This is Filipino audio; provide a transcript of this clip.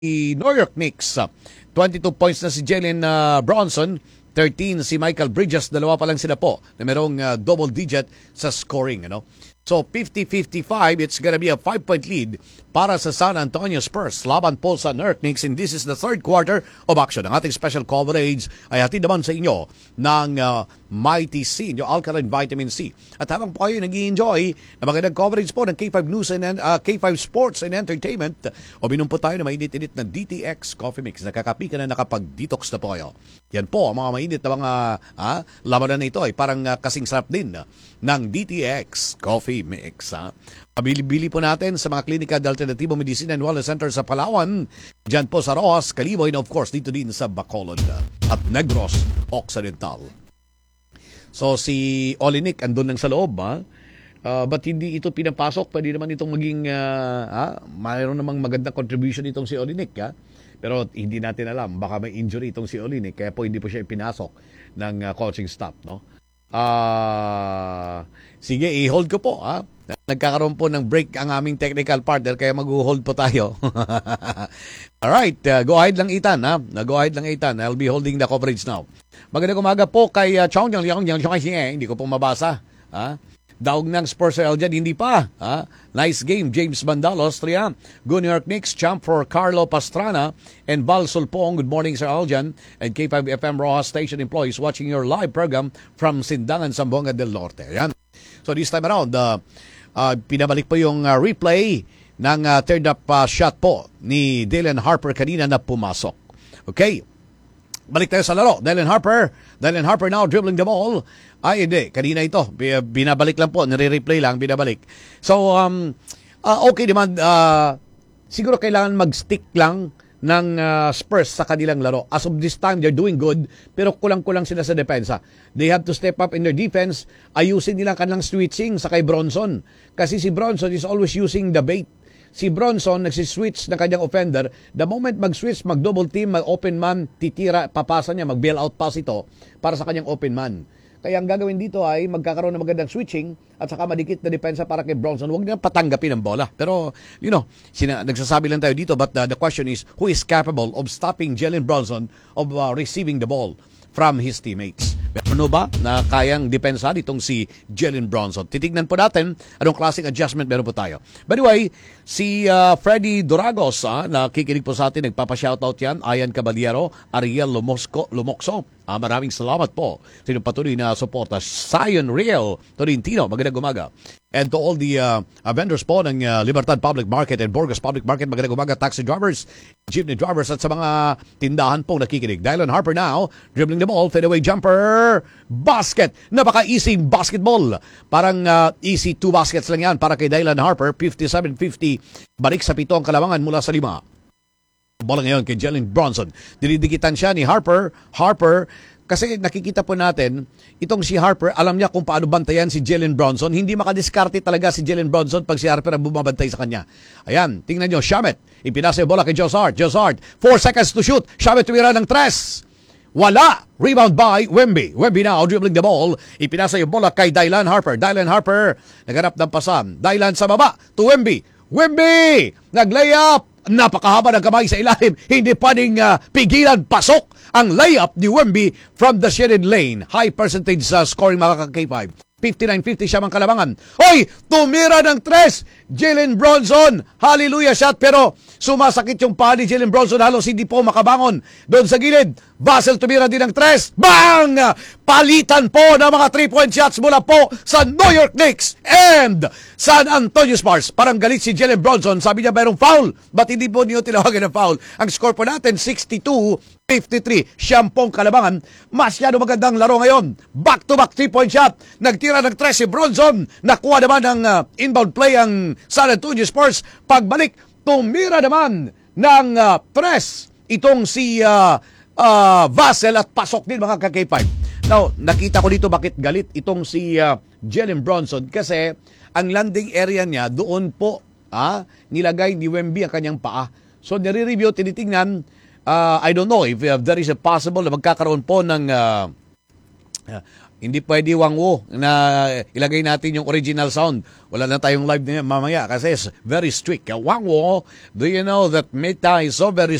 New York Knicks. 22 points na si Jalen Bronson, 13 si Michael Bridges, dalawa pa lang sila po na merong double digit sa scoring. So 50-55, it's gonna be a 5-point lead para sa San Antonio Spurs laban po sa New York Knicks, and this is the third quarter of action. Ang ating special coverage ay hatid naman sa inyo ng Mighty C, yung Alkaline Vitamin C. At habang po kayo nag-i-enjoy na magandang coverage po ng K5 News and K5 Sports and Entertainment, uminom po tayo na mainit-init na DTX Coffee Mix. Nakakapi ka na, nakapag-detox na po kayo. Yan po, ang mga mainit na mga labanan na ito ay parang kasing sarap din ng DTX Coffee Mix. Pabili-bili po natin sa mga klinika de Alternativo Medicine and Wellness Center sa Palawan, dyan po sa Rojas, Caliboy, and of course dito din sa Bacolod at Negros Occidental. So si Olinik andun lang sa loob, but hindi ito pinapasok. Pwede naman itong maging mayroon namang magandang contribution itong si Olinik, pero hindi natin alam, baka may injury itong si Olinik, kaya po hindi po siya ipinasok ng coaching staff, no? Sige, i-hold ko po. Nagkakaroon po ng break ang aming technical partner, kaya mag-hold po tayo. Alright, go ahead lang Ethan. Go ahead lang Ethan. I'll be holding the coverage now. Magandang umaga po kay Chong hindi ko po mabasa. Daog ng Spurs L dyan, hindi pa. Nice game, James Bandalos, 3. Good New York Knicks, champ for Carlo Pastrana and Val Sulpong. Good morning, Sir Aljan and K5 FM Rojas Station employees watching your live program from Sindangan, Zamboanga del Norte. Ayan. So this time around, pinabalik po yung replay ng third up shot po ni Dylan Harper kanina na pumasok. Okay. Balik tayo sa laro. Dylan Harper now dribbling the ball. Ay, hindi. Kanina ito. Binabalik lang po. Nire-replay lang. Binabalik. So, okay naman. Siguro kailangan mag-stick lang ng Spurs sa kanilang laro. As of this time, they're doing good. Pero kulang-kulang sila sa depensa. They have to step up in their defense. Ayusin nila kanilang switching sa kay Bronson. Kasi si Bronson is always using the bait. Si Bronson nagsiswitch ng kanyang offender. The moment mag-switch, mag-double team, mag-open man, titira, papasa niya, mag-bail out pass ito para sa kanyang open man. Kaya ang gagawin dito ay magkakaroon ng magandang switching at saka madikit na depensa para kay Bronson. Huwag niya patanggapin ang bola. Pero, nagsasabi lang tayo dito, but the question is, who is capable of stopping Jalen Bronson of receiving the ball from his teammates? Ano ba na kayang depensa ditong si Jalen Bronson? Titignan po natin anong klaseng adjustment meron po tayo. By the way, si Freddy Doragos, nakikinig po sa atin, nagpapa-shoutout yan, Ayan Caballero, Ariel Lumokso. Maraming salamat po sa inyong patuloy na suporta. Zion Real Torrentino, magandang umaga. And to all the vendors po ng Libertad Public Market and Burgos Public Market, magandang umaga, taxi drivers, jeepney drivers, at sa mga tindahan pong nakikinig. Dylan Harper now, dribbling the ball, fadeaway jumper, basket. Napaka-easy basketball. Parang easy 2 baskets lang yan para kay Dylan Harper, 57-50. Balik sa 7 ang kalamangan mula sa 5. Bola ngayon kay Jalen Bronson. Dinidikitan siya ni Harper, kasi nakikita po natin, itong si Harper, alam niya kung paano bantayan si Jalen Bronson. Hindi makadiskarte talaga si Jalen Bronson pag si Harper ang bumabantay sa kanya. Ayan, tingnan nyo, Shamet. Ipinasa yung bola kay Josh Hart. 4 seconds to shoot. Shamet tumira ng 3. Wala! Rebound by Wemby. Wemby now dribbling the ball. Ipinasa yung bola kay Dylan Harper. Dylan Harper, naghanap ng pasan. Dylan sa baba to Wemby. Wemby! Nag-layup! Napakahaba ng kamay sa ilalim. Hindi pa ning pigilan. Pasok ang layup ni Wemby from the shaded lane. High percentage sa scoring mga K5. 59-50 siya mang kalamangan. Hoy! Tumira ng 3! Jalen Bronson! Hallelujah shot! Pero sumasakit yung paa ni Jalen Bronson. Halos hindi po makabangon. Doon sa gilid, Vassell tumira din ng 3. Bang! Palitan po ng mga 3-point shots mula po sa New York Knicks and San Antonio Spurs. Parang galit si Jalen Bronson. Sabi niya mayroong foul. Ba't hindi po niyo tinawagan ng foul? Ang score po natin, 62-53. Siyang pong kalamangan. Masyado magandang laro ngayon. Back-to-back 3-point shot. Nagtira ng 3 si Bronson. Nakuha naman ng inbound play ang San Antonio Spurs. Pagbalik, tumira naman ng 3 itong si Vassell at pasok din mga K5. Now, nakita ko dito bakit galit itong si Jalen Bronson kasi ang landing area niya doon po nilagay ni Wemby ang kanyang paa. So, nire-review, tinitingnan, I don't know if there is a possible na magkakaroon po ng Hindi pwede wangwo na ilagay natin yung original sound. Wala na tayong live na mamaya kasi it's very strict. Wangwo, do you know that Meta is so very